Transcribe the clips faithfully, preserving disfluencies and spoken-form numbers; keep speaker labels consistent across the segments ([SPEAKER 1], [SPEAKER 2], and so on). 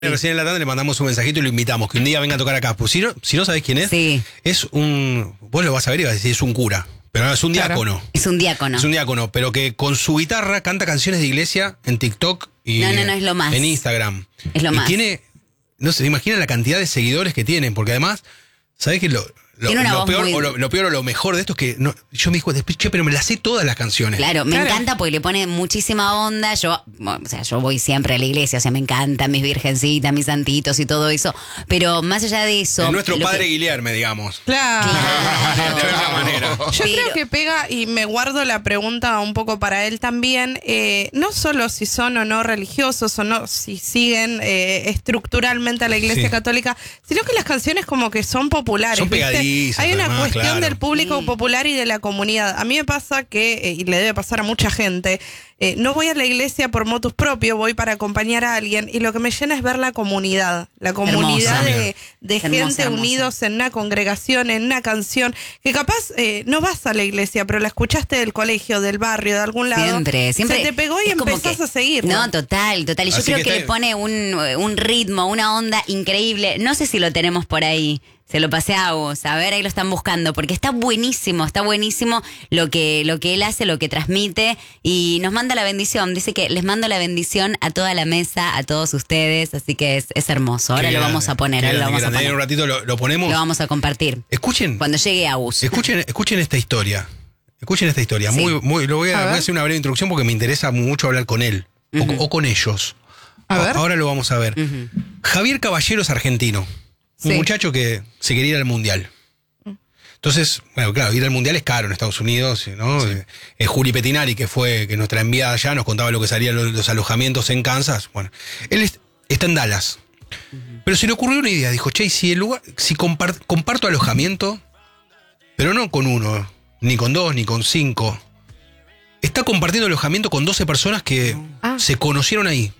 [SPEAKER 1] Recién en la tarde le mandamos un mensajito y lo invitamos, que un día venga a tocar acá. Pues si no, si no sabés quién es,
[SPEAKER 2] Sí.
[SPEAKER 1] es un... Vos lo vas a ver y vas a decir, es un cura. Pero no, es un
[SPEAKER 3] Claro.
[SPEAKER 1] diácono.
[SPEAKER 2] Es un diácono.
[SPEAKER 1] Es un diácono, pero que con su guitarra canta canciones de iglesia en TikTok y
[SPEAKER 2] No, no, no, es lo más.
[SPEAKER 1] en Instagram.
[SPEAKER 2] Es lo
[SPEAKER 1] y
[SPEAKER 2] más.
[SPEAKER 1] tiene, no se imagina la cantidad de seguidores que tienen, porque además, ¿sabés qué? Lo, lo,
[SPEAKER 2] Tiene una
[SPEAKER 1] lo
[SPEAKER 2] voz
[SPEAKER 1] peor,
[SPEAKER 2] muy-
[SPEAKER 1] o lo, lo peor o lo mejor de esto es que no, yo me dijo, che, pero me las sé todas las canciones.
[SPEAKER 2] Claro, me
[SPEAKER 3] Claro.
[SPEAKER 2] encanta porque le pone muchísima onda. Yo, o sea, yo voy siempre a la iglesia, o sea, me encantan mis virgencitas, mis santitos y todo eso. Pero más allá de eso.
[SPEAKER 1] Es nuestro
[SPEAKER 2] lo
[SPEAKER 1] padre
[SPEAKER 2] que-
[SPEAKER 1] Guillermo, digamos.
[SPEAKER 3] Claro.
[SPEAKER 2] Claro.
[SPEAKER 1] De alguna manera.
[SPEAKER 3] Yo
[SPEAKER 2] Pero-
[SPEAKER 3] creo que pega, y me guardo la pregunta un poco para él también, eh, no solo si son o no religiosos o no, si siguen eh, estructuralmente a la Iglesia
[SPEAKER 1] Sí.
[SPEAKER 3] Católica, sino que las canciones como que son populares.
[SPEAKER 1] Son
[SPEAKER 3] ¿viste?
[SPEAKER 1] pegadizas,
[SPEAKER 3] Hay una
[SPEAKER 1] además,
[SPEAKER 3] cuestión
[SPEAKER 1] claro.
[SPEAKER 3] del público
[SPEAKER 2] Sí.
[SPEAKER 3] popular y de la comunidad. A mí me pasa que, eh, y le debe pasar a mucha gente, eh, no voy a la iglesia por motus propio, voy para acompañar a alguien, y lo que me llena es ver la comunidad, la comunidad
[SPEAKER 2] Hermoso.
[SPEAKER 3] de, de
[SPEAKER 2] Es hermoso,
[SPEAKER 3] gente
[SPEAKER 2] hermoso.
[SPEAKER 3] unidos en una congregación, en una canción, que capaz eh, no vas a la iglesia, pero la escuchaste del colegio, del barrio, de algún lado.
[SPEAKER 2] Siempre, siempre.
[SPEAKER 3] Se te pegó y
[SPEAKER 2] es como
[SPEAKER 3] empezás
[SPEAKER 2] que-
[SPEAKER 3] a seguir.
[SPEAKER 2] No, total, total. Y yo
[SPEAKER 1] Así
[SPEAKER 2] creo
[SPEAKER 1] que
[SPEAKER 2] que,
[SPEAKER 1] está-
[SPEAKER 2] le pone un, un ritmo, una onda increíble. No sé si lo tenemos por ahí. Se lo pasé a Agus. A ver, ahí lo están buscando. Porque está buenísimo, está buenísimo lo que, lo que él hace, lo que transmite. Y nos manda la bendición. Dice que les mando la bendición a toda la mesa, a todos ustedes. Así que es, es hermoso. Ahora
[SPEAKER 1] Qué
[SPEAKER 2] lo
[SPEAKER 1] grande,
[SPEAKER 2] vamos a poner,
[SPEAKER 1] qué
[SPEAKER 2] ahora lo
[SPEAKER 1] grande,
[SPEAKER 2] vamos
[SPEAKER 1] qué
[SPEAKER 2] a
[SPEAKER 1] grande.
[SPEAKER 2] poner.
[SPEAKER 1] En un ratito lo, lo ponemos.
[SPEAKER 2] Lo vamos a compartir.
[SPEAKER 1] Escuchen,
[SPEAKER 2] Cuando llegue Agus.
[SPEAKER 1] escuchen, escuchen esta historia. Escuchen esta historia.
[SPEAKER 2] Sí.
[SPEAKER 1] Muy, muy, lo voy a,
[SPEAKER 3] A
[SPEAKER 1] voy a
[SPEAKER 3] ver.
[SPEAKER 1] hacer una breve introducción porque me interesa mucho hablar con él. O-
[SPEAKER 2] Ujú.
[SPEAKER 1] o, con ellos.
[SPEAKER 3] A ver.
[SPEAKER 1] Ahora lo vamos a ver.
[SPEAKER 2] Ujú.
[SPEAKER 1] Javier Caballero es argentino. Un
[SPEAKER 3] Sí.
[SPEAKER 1] muchacho que se quería ir al mundial. Entonces, bueno, claro, ir al mundial es caro en Estados Unidos, ¿no? Eh, eh, Juli Petinari, que fue que nuestra enviada allá, nos contaba lo que salían los, los alojamientos en Kansas. Bueno, él es- está en Dallas. Pero se le ocurrió una idea. Dijo, che, si el lugar, si compar- comparto alojamiento, pero no con uno, ni con dos, ni con cinco. Está compartiendo alojamiento con doce personas que
[SPEAKER 3] Ah.
[SPEAKER 1] se conocieron ahí.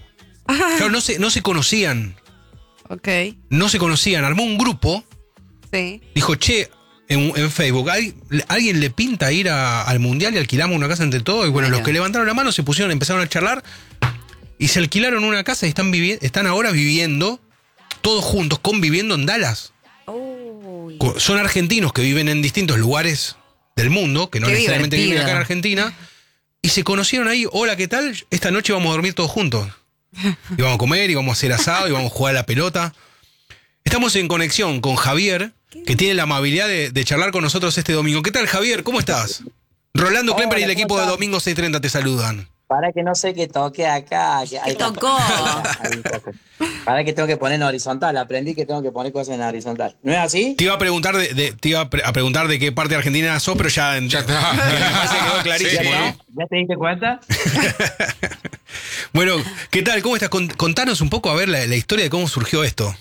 [SPEAKER 3] Ah,
[SPEAKER 1] Claro, no se, no se conocían.
[SPEAKER 3] ok,
[SPEAKER 1] No se conocían. Armó un grupo.
[SPEAKER 3] sí.
[SPEAKER 1] Dijo, che, en, en Facebook, ¿al- ¿alguien le pinta ir a- al mundial y alquilamos una casa entre todos? Y bueno,
[SPEAKER 2] Bueno.
[SPEAKER 1] los que levantaron la mano se pusieron, empezaron a charlar y se alquilaron una casa y están, vivi- están ahora viviendo, todos juntos, conviviendo en Dallas.
[SPEAKER 2] Uy.
[SPEAKER 1] Co- Son argentinos que viven en distintos lugares del mundo, que no
[SPEAKER 2] Qué
[SPEAKER 1] necesariamente viven
[SPEAKER 2] divertido.
[SPEAKER 1] acá en Argentina, y se conocieron ahí, hola, ¿qué tal? Esta noche vamos a dormir todos juntos. Y vamos a comer, y vamos a hacer asado, y vamos a jugar a la pelota. Estamos en conexión con Javier, que tiene la amabilidad de, de charlar con nosotros este domingo. ¿Qué tal, Javier? ¿Cómo estás? Rolando
[SPEAKER 4] Hola,
[SPEAKER 1] Klemper y el
[SPEAKER 4] ¿cómo
[SPEAKER 1] equipo de
[SPEAKER 4] estás?
[SPEAKER 1] Domingo seiscientos treinta te saludan.
[SPEAKER 4] Para que no sé qué toque acá. Que
[SPEAKER 2] ¿Qué tocó?
[SPEAKER 4] Hay un toque. Para que tengo que poner en horizontal. Aprendí que tengo que poner cosas en horizontal. ¿No es así?
[SPEAKER 1] Te iba a preguntar de, de- te iba a, pre- a preguntar de qué parte de Argentina sos, pero ya,
[SPEAKER 5] Ya está.
[SPEAKER 1] me parece que quedó clarísimo,
[SPEAKER 5] Sí.
[SPEAKER 1] ¿no?
[SPEAKER 4] ¿Ya te diste cuenta?
[SPEAKER 1] Bueno, ¿qué tal? ¿Cómo estás? Cont- Contanos un poco a ver la, la historia de cómo surgió esto.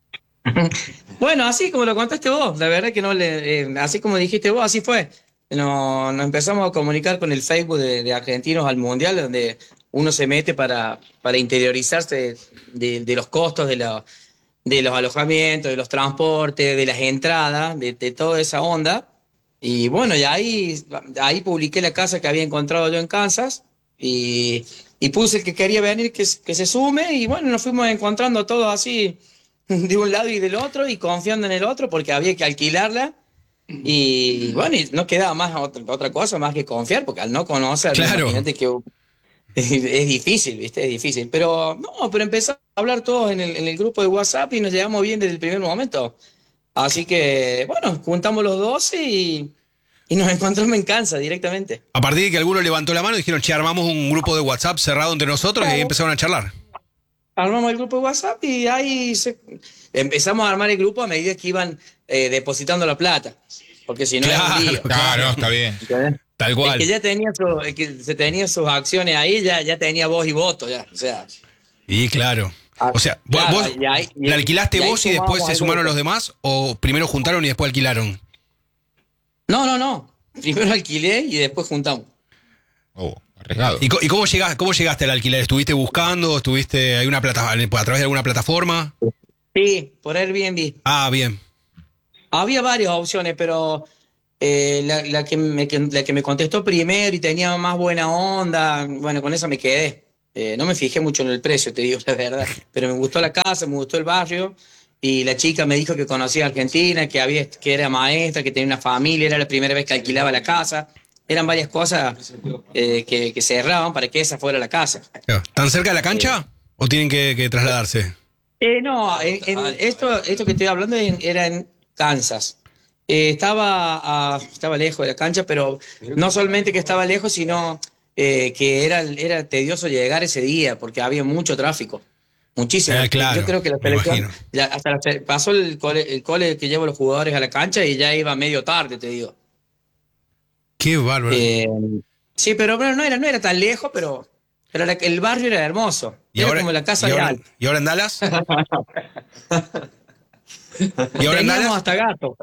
[SPEAKER 4] Bueno, así como lo contaste vos. La verdad que no le. eh, así como dijiste vos, así fue. No- Nos empezamos a comunicar con el Facebook de, de Argentinos al Mundial, donde uno se mete para, para interiorizarse de, de los costos de, la- de los alojamientos, de los transportes, de las entradas, de, de toda esa onda. Y bueno, y ahí, ahí publiqué la casa que había encontrado yo en Kansas y, y puse el que quería venir que, s- que se sume y bueno, nos fuimos encontrando todos así de un lado y del otro y confiando en el otro porque había que alquilarla. Y bueno, y no quedaba más otra, otra cosa más que confiar, porque al no conocer,
[SPEAKER 1] Claro.
[SPEAKER 4] imagínate que es, es difícil, ¿viste? Es difícil. Pero no, pero empezamos a hablar todos en el, en el grupo de WhatsApp y nos llevamos bien desde el primer momento. Así que, bueno, juntamos los dos y, y nos encontramos en Kansas directamente.
[SPEAKER 1] A partir de que alguno levantó la mano, dijeron, che, armamos un grupo de WhatsApp cerrado entre nosotros y ahí empezaron a charlar.
[SPEAKER 4] Armamos el grupo de WhatsApp y ahí se- empezamos a armar el grupo a medida que iban eh, depositando la plata. Porque si no era un
[SPEAKER 1] Claro.
[SPEAKER 4] lío.
[SPEAKER 5] Claro, está bien.
[SPEAKER 4] ¿Entendés?
[SPEAKER 1] Tal
[SPEAKER 4] El
[SPEAKER 1] cual.
[SPEAKER 4] que ya tenía, su, el que se tenía sus acciones ahí, ya, ya tenía voz y voto, ya. O sea,
[SPEAKER 1] Y claro. O sea, vos,
[SPEAKER 4] Claro,
[SPEAKER 1] vos
[SPEAKER 4] y ahí- y-
[SPEAKER 1] ¿la alquilaste
[SPEAKER 4] y ahí
[SPEAKER 1] vos y después
[SPEAKER 4] sumamos
[SPEAKER 1] se
[SPEAKER 4] al
[SPEAKER 1] sumaron
[SPEAKER 4] grupo.
[SPEAKER 1] los demás? ¿O primero juntaron y después alquilaron?
[SPEAKER 4] no, no, no. Primero alquilé y después juntamos.
[SPEAKER 5] Oh, arriesgado.
[SPEAKER 1] ¿Y, co- y cómo, llegaste, cómo llegaste al alquiler? ¿Estuviste buscando? ¿Estuviste hay una plata, a través de alguna plataforma?
[SPEAKER 4] Sí, por Airbnb.
[SPEAKER 1] Ah, bien.
[SPEAKER 4] Había varias opciones, pero eh, la, la que me, que- la que me contestó primero y tenía más buena onda, bueno, con esa me quedé. Eh, no me fijé mucho en el precio, te digo la verdad, pero me gustó la casa, me gustó el barrio. Y la chica me dijo que conocía a Argentina, que, había, que era maestra, que tenía una familia, era la primera vez que alquilaba la casa. Eran varias cosas eh, que, que se cerraban para que esa fuera la casa.
[SPEAKER 1] ¿Están cerca de la cancha eh. o tienen que, que trasladarse?
[SPEAKER 4] Eh, no, en, en esto, esto que estoy hablando en, era en Kansas. Eh, estaba, a, estaba lejos de la cancha, pero no solamente que estaba lejos, sino eh, que era, era tedioso llegar ese día porque había mucho tráfico. Muchísimo.
[SPEAKER 1] Eh, claro,
[SPEAKER 4] yo creo que la selección ya, hasta la, pasó el cole, el cole que lleva a los jugadores a la cancha y ya iba medio tarde, te digo.
[SPEAKER 1] Qué bárbaro.
[SPEAKER 4] Eh, sí, pero bueno, no era, no era tan lejos, pero, pero la, el barrio era hermoso.
[SPEAKER 1] ¿Y
[SPEAKER 4] era
[SPEAKER 1] ahora,
[SPEAKER 4] como la casa
[SPEAKER 1] y
[SPEAKER 4] de
[SPEAKER 1] ahora,
[SPEAKER 4] Al.
[SPEAKER 1] ¿Y ahora en Dallas? ¿Y ahora en Dallas?
[SPEAKER 4] hasta gato.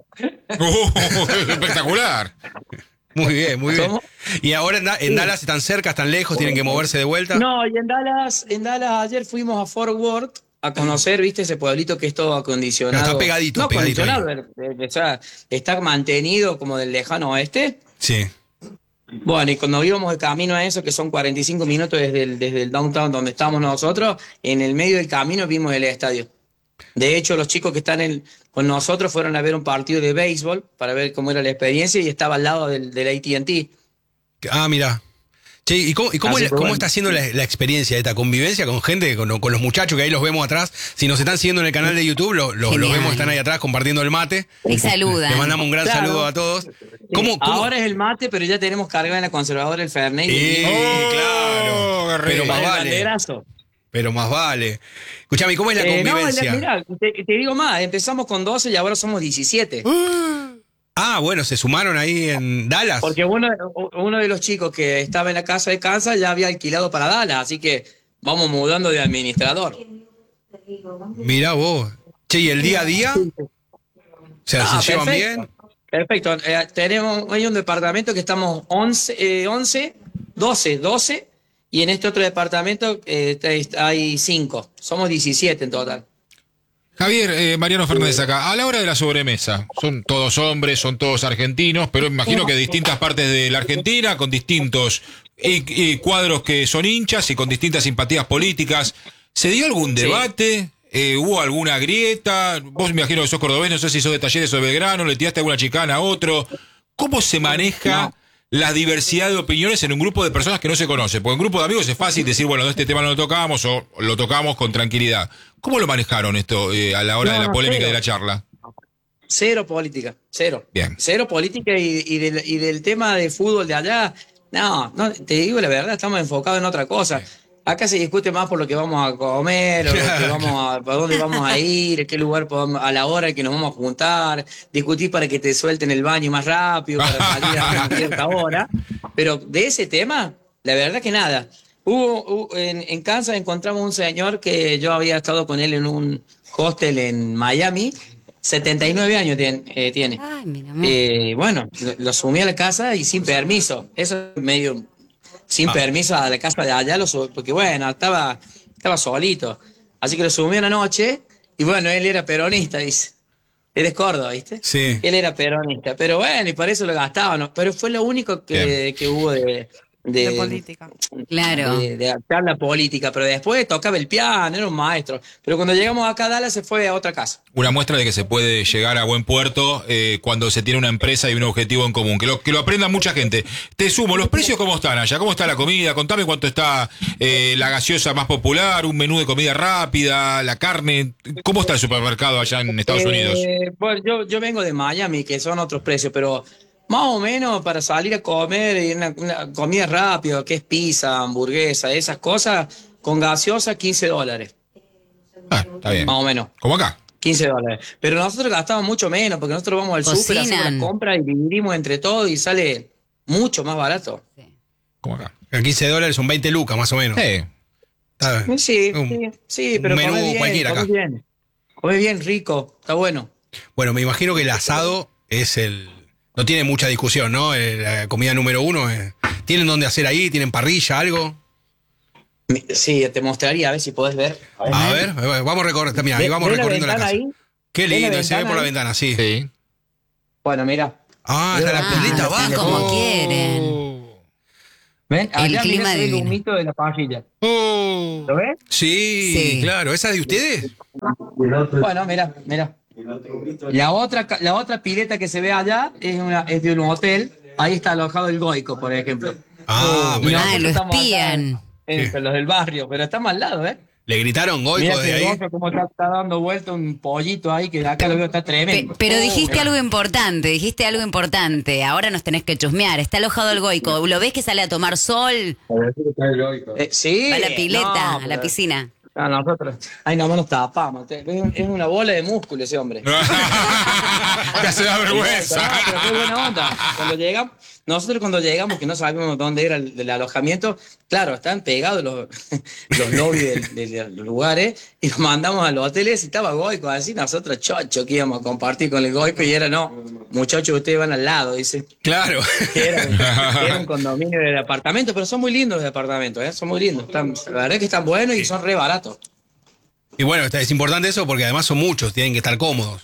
[SPEAKER 5] Uh, espectacular.
[SPEAKER 1] Muy bien, muy bien.
[SPEAKER 4] ¿Cómo?
[SPEAKER 1] ¿Y ahora en, en Dallas están cerca, están lejos, tienen que moverse de vuelta?
[SPEAKER 4] No, y en Dallas, en Dallas ayer fuimos a Fort Worth a conocer, viste, ese pueblito que es todo acondicionado.
[SPEAKER 1] No, está pegadito,
[SPEAKER 4] no
[SPEAKER 1] pegadito
[SPEAKER 4] acondicionado, o sea, está mantenido como del lejano oeste.
[SPEAKER 1] Sí.
[SPEAKER 4] Bueno, y cuando íbamos de camino a eso, que son cuarenta y cinco minutos desde el, desde el downtown donde estamos nosotros, en el medio del camino vimos el estadio. De hecho, los chicos que están en, con nosotros fueron a ver un partido de béisbol para ver cómo era la experiencia y estaba al lado del, del A T and T.
[SPEAKER 1] Ah, mira. Che, ¿y cómo, y cómo,
[SPEAKER 4] Así
[SPEAKER 1] es-
[SPEAKER 4] que
[SPEAKER 1] cómo
[SPEAKER 4] bueno.
[SPEAKER 1] está siendo la, la experiencia, esta convivencia con gente, con, con los muchachos que ahí los vemos atrás? Si nos están siguiendo en el canal de YouTube, lo- lo- los
[SPEAKER 2] Genial.
[SPEAKER 1] vemos, están ahí atrás compartiendo el mate.
[SPEAKER 2] Y saludan.
[SPEAKER 1] Les mandamos un gran
[SPEAKER 4] Claro.
[SPEAKER 1] saludo a todos.
[SPEAKER 4] Sí,
[SPEAKER 1] ¿Cómo, cómo?
[SPEAKER 4] Ahora es el mate, pero ya tenemos cargada en la conservadora el Fernet. y
[SPEAKER 1] Eh,
[SPEAKER 5] Oh,
[SPEAKER 1] claro.
[SPEAKER 5] Garré.
[SPEAKER 1] Pero más
[SPEAKER 4] el
[SPEAKER 1] vale.
[SPEAKER 4] banderazo.
[SPEAKER 1] Pero más vale. Escuchame, ¿cómo es la
[SPEAKER 4] Eh, no,
[SPEAKER 1] convivencia?
[SPEAKER 4] la- mirá, te, te digo más, empezamos con doce y ahora somos diecisiete.
[SPEAKER 1] Ah, bueno, se sumaron ahí en Dallas.
[SPEAKER 4] Porque uno, uno de los chicos que estaba en la casa de Kansas ya había alquilado para Dallas, así que vamos mudando de administrador.
[SPEAKER 1] Mirá vos. Che, ¿y el día a día? O sea,
[SPEAKER 4] Ah,
[SPEAKER 1] ¿se llevan
[SPEAKER 4] perfecto.
[SPEAKER 1] bien?
[SPEAKER 4] Perfecto. Eh, tenemos, hay un departamento que estamos once, eh, once, doce, doce, y en este otro departamento eh, hay cinco. Somos diecisiete en total.
[SPEAKER 5] Javier, eh, Mariano Fernández acá. A la hora de la sobremesa, son todos hombres, son todos argentinos, pero imagino que de distintas partes de la Argentina, con distintos eh, eh, cuadros que son hinchas y con distintas simpatías políticas. ¿Se dio algún debate? Eh, ¿Hubo alguna grieta? Vos me imagino que sos cordobés, no sé si sos de Talleres o de Belgrano, le tiraste alguna chicana a otro. ¿Cómo se maneja
[SPEAKER 4] No.
[SPEAKER 5] la diversidad de opiniones en un grupo de personas que no se conoce? Porque en un grupo de amigos es fácil decir, bueno, de este tema no lo tocamos o lo tocamos con tranquilidad. ¿Cómo lo manejaron esto eh, a la hora
[SPEAKER 4] No,
[SPEAKER 5] de la
[SPEAKER 4] no,
[SPEAKER 5] polémica
[SPEAKER 4] cero.
[SPEAKER 5] de la charla?
[SPEAKER 4] Cero política, cero.
[SPEAKER 5] Bien.
[SPEAKER 4] Cero política y, y, del, y del tema de fútbol de allá, no, no, te digo la verdad, estamos enfocados en otra cosa. Acá se discute más por lo que vamos a comer, o lo que vamos a, por dónde vamos a ir, a qué lugar podamos, a la hora que nos vamos a juntar, discutir para que te suelten el baño más rápido, para salir a una cierta hora. Pero de ese tema, la verdad que nada. Hubo, hubo- en, en Kansas encontramos un señor que yo había estado con él en un hostel en Miami, setenta y nueve años tien- eh, tiene.
[SPEAKER 2] Ay, mira, amor.
[SPEAKER 4] Eh, bueno, lo, lo sumí a la casa y sin permiso. Eso es medio sin
[SPEAKER 1] Ah.
[SPEAKER 4] permiso a la casa de allá, lo sub- porque bueno, estaba, estaba solito. Así que lo sumí una noche y bueno, él era peronista, dice. Él es Córdoba, ¿viste?
[SPEAKER 1] Sí.
[SPEAKER 4] Él era peronista. Pero bueno, y por eso lo gastaban. ¿no? Pero fue lo único que, que hubo de, de,
[SPEAKER 3] de política.
[SPEAKER 2] Claro.
[SPEAKER 4] de, de charla política. Pero después tocaba el piano, era un maestro. Pero cuando llegamos acá a Dallas se fue a otra casa.
[SPEAKER 5] Una muestra de que se puede llegar a buen puerto eh, cuando se tiene una empresa y un objetivo en común. Que lo, que lo aprenda mucha gente. Te sumo, ¿los precios cómo están allá? ¿Cómo está la comida? Contame cuánto está eh, la gaseosa más popular, un menú de comida rápida, la carne. ¿Cómo está el supermercado allá en Estados
[SPEAKER 4] Eh,
[SPEAKER 5] Unidos?
[SPEAKER 4] Bueno, yo, yo vengo de Miami, que son otros precios, pero más o menos para salir a comer y una, una comida rápida, que es pizza, hamburguesa, esas cosas, con gaseosa, quince dólares,
[SPEAKER 5] Ah, está bien.
[SPEAKER 4] más o menos.
[SPEAKER 5] Como acá.
[SPEAKER 4] quince dólares. Pero nosotros gastamos mucho menos, porque nosotros vamos al súper, hacemos
[SPEAKER 2] Cocinan.
[SPEAKER 4] las compras y dividimos entre todos y sale mucho más barato.
[SPEAKER 5] Como acá.
[SPEAKER 1] A quince dólares son veinte lucas, más o menos.
[SPEAKER 5] Sí.
[SPEAKER 1] Está bien.
[SPEAKER 4] Sí,
[SPEAKER 1] Un-
[SPEAKER 4] sí, sí, pero
[SPEAKER 1] menú
[SPEAKER 4] come bien,
[SPEAKER 1] cualquiera
[SPEAKER 4] come
[SPEAKER 1] acá.
[SPEAKER 4] bien. Come bien, rico, está bueno.
[SPEAKER 1] Bueno, me imagino que el asado es el... No tiene mucha discusión, ¿no? Eh, La comida número uno. eh. ¿Tienen dónde hacer ahí? ¿Tienen parrilla, algo?
[SPEAKER 4] Mi- Sí, te mostraría, a ver si podés ver.
[SPEAKER 1] A ver, eh, vamos a recorrer. Mira, ahí
[SPEAKER 4] Ve-
[SPEAKER 1] vamos
[SPEAKER 4] ve la
[SPEAKER 1] recorriendo la,
[SPEAKER 4] ventana
[SPEAKER 1] casa.
[SPEAKER 4] ahí.
[SPEAKER 1] Qué
[SPEAKER 4] ¿Ves la
[SPEAKER 1] lindo, se ve
[SPEAKER 4] ventana
[SPEAKER 1] por la
[SPEAKER 4] ahí?
[SPEAKER 1] ventana, sí.
[SPEAKER 5] Sí.
[SPEAKER 4] Bueno, mira.
[SPEAKER 1] Ah, está la
[SPEAKER 2] Ah,
[SPEAKER 1] perlita
[SPEAKER 2] están
[SPEAKER 1] abajo.
[SPEAKER 2] como quieren.
[SPEAKER 5] Oh.
[SPEAKER 4] ¿Ven?
[SPEAKER 2] El
[SPEAKER 4] Allá
[SPEAKER 2] clima
[SPEAKER 4] mirá, se ve el
[SPEAKER 2] divino.
[SPEAKER 4] humito de la parrilla.
[SPEAKER 1] Oh.
[SPEAKER 4] ¿Lo ves?
[SPEAKER 1] Sí,
[SPEAKER 2] Sí.
[SPEAKER 1] claro. ¿Esa es de ustedes?
[SPEAKER 4] Bueno, mira, mira. La otra, ca- la otra pileta que se ve allá es, una, es de un hotel. Ahí está alojado el Goico, por ejemplo.
[SPEAKER 1] Ah,
[SPEAKER 4] Y
[SPEAKER 1] mirá.
[SPEAKER 2] Ah,
[SPEAKER 4] nosotros
[SPEAKER 2] lo
[SPEAKER 4] estamos acá
[SPEAKER 2] espían.
[SPEAKER 4] en- en los del barrio, pero estamos al lado, ¿eh?
[SPEAKER 1] Le gritaron Goico
[SPEAKER 4] Mira
[SPEAKER 1] de
[SPEAKER 4] que el
[SPEAKER 1] ahí.
[SPEAKER 4] Goico como está, está dando vuelta un pollito ahí, que de acá lo veo está
[SPEAKER 2] Pe-
[SPEAKER 4] tremendo.
[SPEAKER 2] pero
[SPEAKER 4] Oh,
[SPEAKER 2] dijiste
[SPEAKER 4] mira.
[SPEAKER 2] algo importante, dijiste algo importante. Ahora nos tenés que chusmear. Está alojado el Goico. ¿Lo ves que sale a tomar sol?
[SPEAKER 4] Eh, sí.
[SPEAKER 2] Va a la pileta,
[SPEAKER 4] no,
[SPEAKER 2] a la
[SPEAKER 4] pero-
[SPEAKER 2] piscina.
[SPEAKER 4] A nosotros. Ahí nomás nos tapamos. te- Es, un- es una bola de músculo ese hombre.
[SPEAKER 5] Ya se da
[SPEAKER 4] No,
[SPEAKER 5] vergüenza.
[SPEAKER 4] pero fue buena onda. Cuando llegamos, nosotros cuando llegamos, que no sabíamos dónde era el, el alojamiento, claro, estaban pegados los, los lobbies de, de- de los lugares y nos mandamos a los hoteles y estaba Goico, así nosotros chocho que íbamos a compartir con el Goico y era no, muchachos, ustedes van al lado, dice.
[SPEAKER 1] Claro.
[SPEAKER 4] Que era, que era un condominio de departamentos, pero son muy lindos los departamentos, ¿eh? Son muy lindos. Están, la verdad es que están buenos y son re baratos.
[SPEAKER 1] Y bueno, está- es importante eso porque además son muchos, tienen que estar cómodos.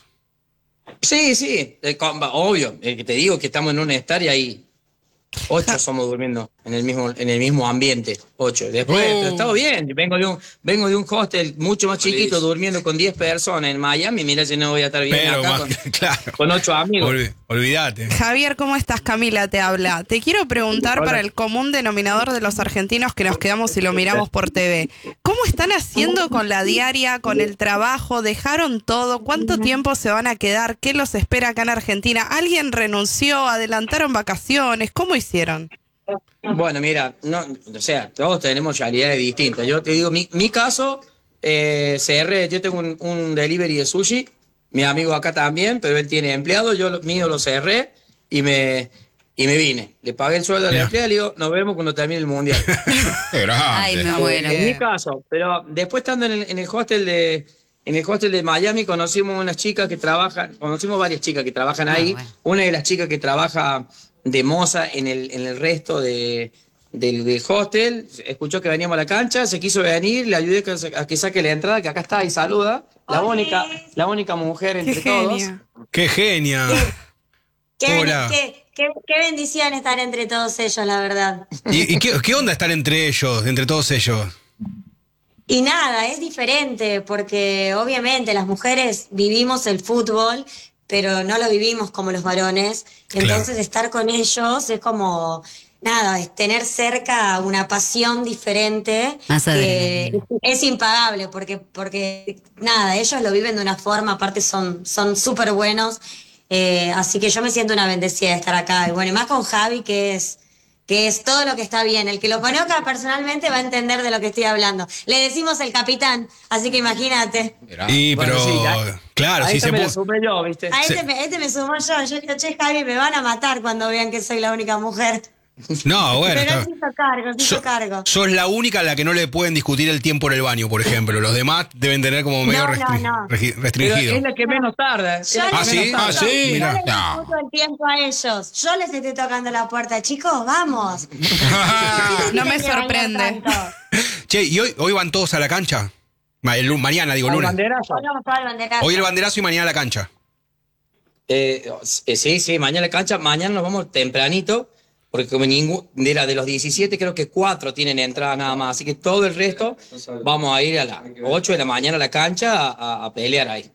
[SPEAKER 4] Sí, sí, eh, con- obvio. eh, que te digo que estamos en un estar y ahí ocho somos durmiendo en el mismo, en el mismo ambiente. Ocho. Después,
[SPEAKER 1] Oh.
[SPEAKER 4] pero está bien. Vengo de un, vengo de un hostel mucho más chiquito durmiendo con diez personas en Miami. Mira si no voy a estar bien
[SPEAKER 1] Pero,
[SPEAKER 4] acá
[SPEAKER 1] más-
[SPEAKER 4] con,
[SPEAKER 1] claro.
[SPEAKER 4] con ocho amigos.
[SPEAKER 1] Olvi- olvídate.
[SPEAKER 3] Javier, ¿cómo estás? Camila te habla. Te quiero preguntar
[SPEAKER 4] Hola.
[SPEAKER 3] para el común denominador de los argentinos que nos quedamos y lo miramos por T V. ¿Cómo están haciendo con la diaria, con el trabajo? ¿Dejaron todo? ¿Cuánto tiempo se van a quedar? ¿Qué los espera acá en Argentina? ¿Alguien renunció? ¿Adelantaron vacaciones? ¿Cómo hicieron?
[SPEAKER 4] Bueno, mira, no, o sea, todos tenemos realidades distintas. Yo te digo, mi, mi caso, eh, cerré, yo tengo un, un delivery de sushi, mi amigo acá también, pero él tiene empleado, yo lo mío lo cerré y me, y me vine. Le pagué el sueldo al
[SPEAKER 1] Mira.
[SPEAKER 4] empleado y le digo, nos vemos cuando termine el mundial.
[SPEAKER 5] Qué grande.
[SPEAKER 2] Ay, me muero.
[SPEAKER 4] En mi caso, pero después estando en el, en el hostel de en el hostel de Miami conocimos unas chicas que trabajan, conocimos varias chicas que trabajan ahí.
[SPEAKER 2] bueno.
[SPEAKER 4] Una de las chicas que trabaja de moza en el, en el resto de, del, del hostel, escuchó que veníamos a la cancha, se quiso venir, le ayudé a que, a que saque la entrada, que acá está y saluda. La única, la única mujer
[SPEAKER 3] Qué
[SPEAKER 4] entre todos.
[SPEAKER 3] genia.
[SPEAKER 1] ¡Qué genia!
[SPEAKER 6] Qué, ben-
[SPEAKER 1] Hola.
[SPEAKER 6] qué- qué- qué bendición estar entre todos ellos, la verdad.
[SPEAKER 1] ¿Y, y qué, qué onda estar entre ellos, entre todos ellos?
[SPEAKER 6] Y nada, es diferente porque obviamente las mujeres vivimos el fútbol, pero no lo vivimos como los varones. Entonces
[SPEAKER 1] Claro.
[SPEAKER 6] estar con ellos es como, nada, es tener cerca una pasión diferente
[SPEAKER 2] Más
[SPEAKER 6] que
[SPEAKER 2] adrenalina.
[SPEAKER 6] es impagable porque, porque nada, ellos lo viven de una forma, aparte son son súper buenos. Eh, así que yo me siento una bendecida de estar acá. Y bueno, y más con Javi, que es, que es todo lo que está bien. El que lo conozca personalmente va a entender de lo que estoy hablando. Le decimos el capitán, así que imagínate.
[SPEAKER 5] Mirá.
[SPEAKER 1] Y
[SPEAKER 4] Bueno,
[SPEAKER 1] pero,
[SPEAKER 4] sí, ya-
[SPEAKER 1] claro,
[SPEAKER 4] a
[SPEAKER 1] sí
[SPEAKER 4] esta
[SPEAKER 1] se
[SPEAKER 4] me la
[SPEAKER 1] puso.
[SPEAKER 4] sumé yo, ¿viste?
[SPEAKER 6] A este,
[SPEAKER 1] Sí.
[SPEAKER 6] me, este me sumó yo. Yo digo, che, Javi, me van a matar cuando vean que soy la única mujer.
[SPEAKER 1] No, bueno,
[SPEAKER 6] Pero
[SPEAKER 1] está-
[SPEAKER 6] él se hizo cargo, se hizo
[SPEAKER 1] So-
[SPEAKER 6] cargo.
[SPEAKER 1] sos la única a la que no le pueden discutir el tiempo en el baño, por ejemplo. Los demás deben tener como medio
[SPEAKER 6] No, no,
[SPEAKER 1] restri-
[SPEAKER 6] no.
[SPEAKER 1] regi-
[SPEAKER 4] Pero
[SPEAKER 1] restringido.
[SPEAKER 4] es la que menos tarda. es
[SPEAKER 6] Yo
[SPEAKER 4] la que
[SPEAKER 1] Ah,
[SPEAKER 6] les-
[SPEAKER 1] ¿sí?
[SPEAKER 4] menos
[SPEAKER 5] Ah,
[SPEAKER 4] tarda.
[SPEAKER 5] sí.
[SPEAKER 6] Yo
[SPEAKER 1] Mira.
[SPEAKER 6] les
[SPEAKER 5] No.
[SPEAKER 6] discuto el tiempo a ellos. Yo les estoy tocando la puerta. Chicos, vamos.
[SPEAKER 3] No me
[SPEAKER 6] Tienen que
[SPEAKER 3] sorprende.
[SPEAKER 6] bailar tanto.
[SPEAKER 1] Che, ¿y hoy, hoy van todos a la cancha? Ma- el lu- mañana, digo,
[SPEAKER 4] ¿Al
[SPEAKER 1] lunes.
[SPEAKER 4] banderazo?
[SPEAKER 6] Hoy vamos a el banderazo.
[SPEAKER 1] Hoy el banderazo y mañana la cancha.
[SPEAKER 4] Eh, eh, sí, sí, mañana la cancha, mañana nos vamos tempranito, porque como ningún, de, la, de los diecisiete creo que cuatro tienen entrada nada más, así que todo el resto vamos a ir a las ocho de la mañana a la cancha a, a- a pelear ahí.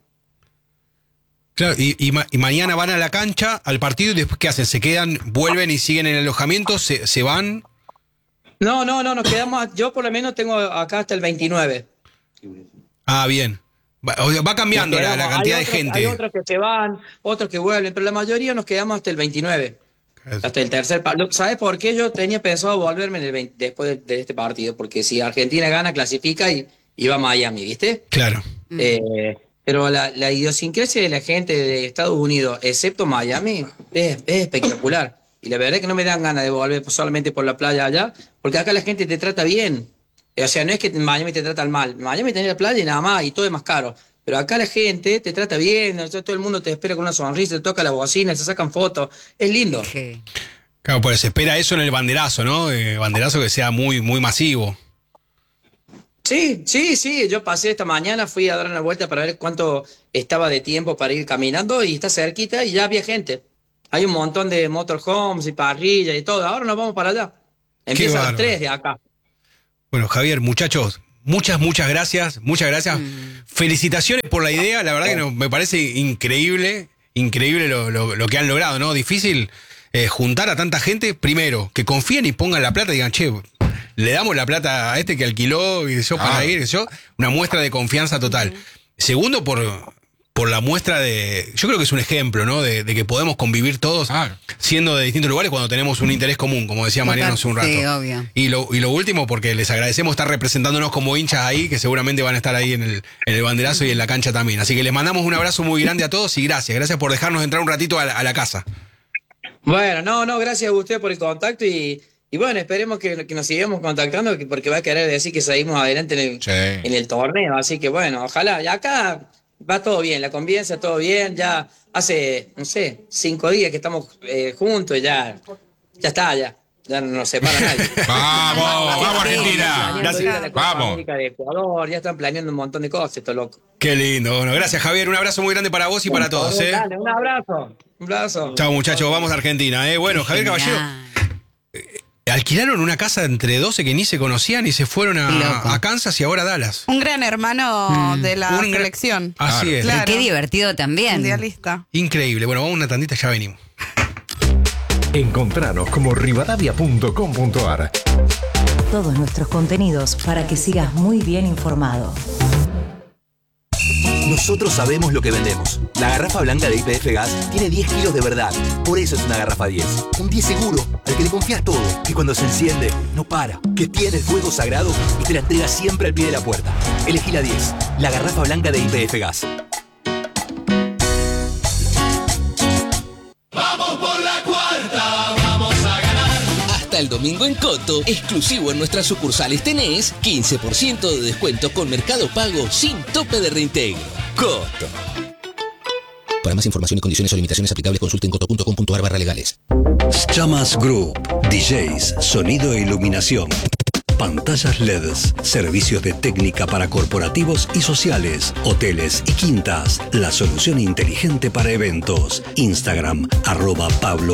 [SPEAKER 1] Claro, y, y ma- y mañana van a la cancha, al partido, y después ¿qué hacen? ¿Se quedan, vuelven y siguen en el alojamiento? ¿Se, se van?
[SPEAKER 4] No, no, no, nos quedamos, yo por lo menos tengo acá hasta el veintinueve.
[SPEAKER 1] Ah, bien. Va, o sea, va cambiando
[SPEAKER 4] Nos
[SPEAKER 1] la, la
[SPEAKER 4] quedamos.
[SPEAKER 1] cantidad
[SPEAKER 4] Hay
[SPEAKER 1] de
[SPEAKER 4] otros-
[SPEAKER 1] gente.
[SPEAKER 4] Hay otros que se van, otros que vuelven, pero la mayoría nos quedamos hasta el veintinueve. Hasta el tercer partido. ¿Sabes por qué yo tenía pensado volverme en el veinte después de, de este partido? Porque si Argentina gana, clasifica y, y va a Miami, ¿viste?
[SPEAKER 1] Claro.
[SPEAKER 4] Eh, pero la, la idiosincrasia de la gente de Estados Unidos, excepto Miami, es, es espectacular. Y la verdad es que no me dan ganas de volver solamente por la playa allá, porque acá la gente te trata bien. O sea, no es que en Miami te tratan mal. En Miami tenés la playa y nada más, y todo es más caro. Pero acá la gente te trata bien, o sea, todo el mundo te espera con una sonrisa, te toca la bocina, se sacan fotos. Es lindo.
[SPEAKER 2] Sí.
[SPEAKER 1] Claro, pues se espera eso en el banderazo, ¿no? Eh, banderazo que sea muy, muy masivo.
[SPEAKER 4] Sí, sí, sí. Yo pasé esta mañana, fui a dar una vuelta para ver cuánto estaba de tiempo para ir caminando y está cerquita y ya había gente. Hay un montón de motorhomes y parrillas y todo. Ahora nos vamos para allá. Empieza a las
[SPEAKER 1] bárbaro.
[SPEAKER 4] tres de acá.
[SPEAKER 1] Bueno, Javier, muchachos, muchas, muchas gracias, muchas gracias.
[SPEAKER 2] Mm.
[SPEAKER 1] Felicitaciones por la idea, la verdad que no, me parece increíble, increíble lo, lo, lo que han logrado, ¿no? Difícil eh, juntar a tanta gente, primero, que confíen y pongan la plata y digan, che, le damos la plata a este que alquiló y yo para
[SPEAKER 5] Ah.
[SPEAKER 1] ir, yo, una muestra de confianza total. Segundo, por... por la muestra de... Yo creo que es un ejemplo, ¿no? De, de que podemos convivir todos
[SPEAKER 5] Claro.
[SPEAKER 1] siendo de distintos lugares cuando tenemos un interés común, como decía Mariano hace un rato.
[SPEAKER 2] Sí, obvio.
[SPEAKER 1] Y lo, y lo último, porque les agradecemos estar representándonos como hinchas ahí, que seguramente van a estar ahí en el, en el banderazo y en la cancha también. Así que les mandamos un abrazo muy grande a todos y gracias. Gracias por dejarnos entrar un ratito a la, a la casa.
[SPEAKER 4] Bueno, no, no, gracias a usted por el contacto y, y bueno, esperemos que, que nos sigamos contactando que- porque va a querer decir que seguimos adelante en el,
[SPEAKER 5] Sí.
[SPEAKER 4] en el torneo. Así que bueno, ojalá. Y acá va todo bien, la convivencia, todo bien. Ya hace, no sé, cinco días que estamos eh, juntos y ya, ya está, ya. Ya no nos separa nadie.
[SPEAKER 5] Vamos, vamos Argentina.
[SPEAKER 4] Planeando ir a la Copa
[SPEAKER 5] Vamos.
[SPEAKER 4] América de Ecuador, ya están planeando un montón de cosas, esto loco.
[SPEAKER 1] Qué lindo. Bueno, gracias Javier. Un abrazo muy grande para vos y para todos, ¿eh?
[SPEAKER 4] Dale, un abrazo. Un abrazo.
[SPEAKER 1] Chao muchachos, vamos a Argentina, ¿eh? Bueno, Javier Caballero.
[SPEAKER 2] Genial.
[SPEAKER 1] Alquilaron una casa entre doce que ni se conocían y se fueron
[SPEAKER 2] Loco.
[SPEAKER 1] a, a Kansas y ahora a Dallas.
[SPEAKER 3] Un gran hermano de la
[SPEAKER 1] Un gran-
[SPEAKER 3] selección.
[SPEAKER 1] Así
[SPEAKER 5] Claro.
[SPEAKER 1] es.
[SPEAKER 3] Claro.
[SPEAKER 2] Qué divertido también.
[SPEAKER 3] Mundialista.
[SPEAKER 1] Increíble. Bueno, vamos a una tandita, ya venimos.
[SPEAKER 7] Encontranos como rivadavia punto com punto ar.
[SPEAKER 8] Todos nuestros contenidos para que sigas muy bien informado.
[SPEAKER 9] Nosotros sabemos lo que vendemos. La garrafa blanca de Y P F Gas tiene diez kilos de verdad. Por eso es una garrafa diez. Un diez seguro, al que le confías todo. Y cuando se enciende, no para. Que tiene el fuego sagrado y te la entrega siempre al pie de la puerta. Elegí la diez. La garrafa blanca de Y P F Gas.
[SPEAKER 10] Hasta el domingo en Coto, exclusivo en nuestras sucursales tenés quince por ciento de descuento con Mercado Pago sin tope de reintegro. Coto. Para más información y condiciones o limitaciones aplicables consulten coto punto com punto ar barra legales.
[SPEAKER 11] Chamas Group, D Js, sonido e iluminación, pantallas L E Ds, servicios de técnica para corporativos y sociales, hoteles y quintas, la solución inteligente para eventos. Instagram, arroba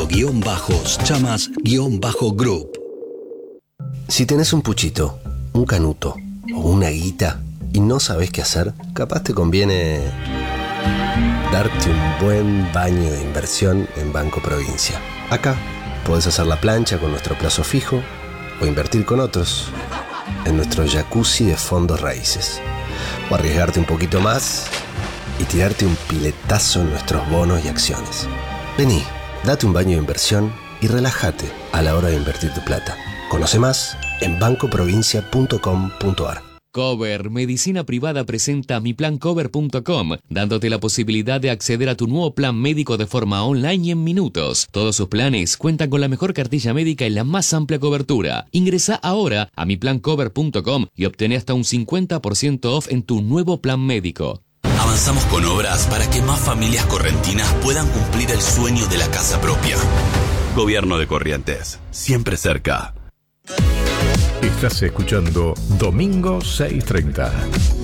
[SPEAKER 11] Pablo-Chamas-Group.
[SPEAKER 12] Si tenés un puchito, un canuto o una guita y no sabés qué hacer, capaz te conviene darte un buen baño de inversión en Banco Provincia. Acá podés hacer la plancha con nuestro plazo fijo o invertir con otros en nuestro jacuzzi de fondos raíces. O arriesgarte un poquito más y tirarte un piletazo en nuestros bonos y acciones. Vení, date un baño de inversión y relájate a la hora de invertir tu plata. Conoce más en banco provincia punto com punto ar.
[SPEAKER 13] Cover Medicina Privada presenta mi plan cover punto com, dándote la posibilidad de acceder a tu nuevo plan médico de forma online y en minutos. Todos sus planes cuentan con la mejor cartilla médica y la más amplia cobertura. Ingresa ahora a mi plan cover punto com y obtén hasta un cincuenta por ciento off en tu nuevo plan médico.
[SPEAKER 14] Avanzamos con obras para que más familias correntinas puedan cumplir el sueño de la casa propia. Gobierno de Corrientes, siempre cerca.
[SPEAKER 7] Estás escuchando Domingo seiscientos treinta.